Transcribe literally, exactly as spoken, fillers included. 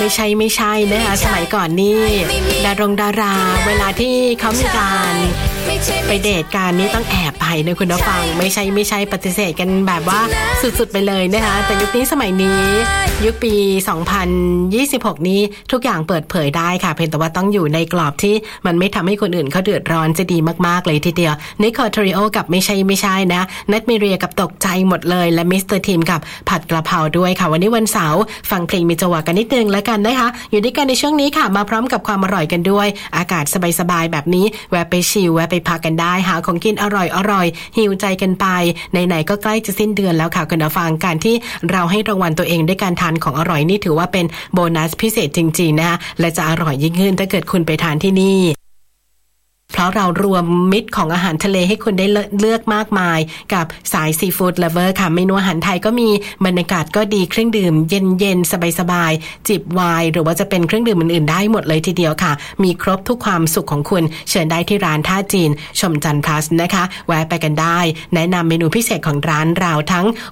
ไม่ใช่ไม่ใช่นะคะสมัยก่อนนี่ดารงดาราเวลาที่เขามีการไปเดทกันนี่ต้องแอบไปนะคุณผู้ฟังไม่ใช่ไม่ใช่ปฏิเสธกันแบบว่าสุดๆไปเลยนะคะแต่ยุคนี้สมัยนี้ยุคปีสองพันยี่สิบหกนี้ทุกอย่างเปิดเผยได้ค่ะเพียงแต่ว่าต้องอยู่ในกรอบที่มันไม่ทำให้คนอื่นเขาเดือดร้อนจะดีมากๆเลยทีเดียวนิโคลทริโอกับไม่ใช่ไม่ใช่นะนัทมิเรียกับตกใจหมดเลยและมิสเตอร์ทีมกับผัดกระเพราด้วยค่ะวันนี้วันเสาร์ฟังเพลงมีจังหวะกันนิดนึงแล้วกันนะคะอยู่ด้วยกันในช่วงนี้ค่ะมาพร้อมกับความอร่อยกันด้วยอากาศสบายๆแบบนี้แวะไปชิลแวะไปพักกันได้หาของกินอร่อยๆหิวใจกันไปไหนๆก็ใกล้จะสิ้นเดือนแล้วค่ะคุณผู้ฟังการที่เราให้รางวัลตัวเองด้วยการทานของอร่อยนี่ถือว่าเป็นโบนัสพิเศษจริงๆนะคะและจะอร่อยยิ่งขึ้นถ้าเกิดคุณไปทานที่นี่เพราะเรารวมมิตรของอาหารทะเลให้คุณได้เลือกมากมายกับสายซีฟู้ดเลฟเวอร์ค่ะเมนูอาหารไทยก็มีบรรยากาศก็ดีเครื่องดื่มเย็นๆสบายๆจิบไวน์หรือว่าจะเป็นเครื่องดื่มอื่นๆได้หมดเลยทีเดียวค่ะมีครบทุกความสุขของคุณเชิญได้ที่ร้านท่าจีนชมจันทร์พลัสนะคะแวะไปกันได้แนะนำเมนูพิเศษของร้านเราทั้ง